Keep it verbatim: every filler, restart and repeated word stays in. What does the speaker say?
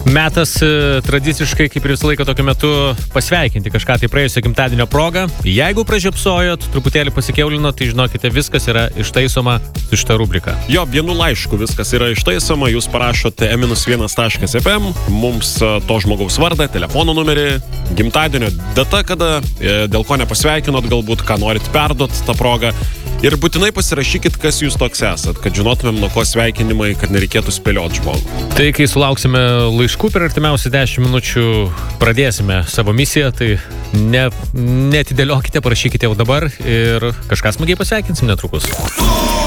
Metas tradiciškai, kaip ir visą laiką tokiu metu, pasveikinti kažką tai praėjusio gimtadienio proga. Jeigu pražiopsojot, truputėlį pasikeulinot, tai žinokite, viskas yra ištaisoma su šitą rubriką. Jo, vienu laišku viskas yra ištaisoma, jūs parašote e vienas taškas ef em, mums to žmogaus vardą, telefono numerį, gimtadienio data, kada, dėl ko nepasveikinot, galbūt ką norit perduot tą progą. Ir būtinai pasirašykit, kas jūs toks esat, kad žinotumėm, nuo ko sveikinimai, kad nereikėtų spėlioti žmogų. Tai kai sulauksime laiškų per artimiausią dešimt minučių, pradėsime savo misiją, tai ne, netidėliokite, parašykite jau dabar ir kažką smagiai pasveikinsim netrukus.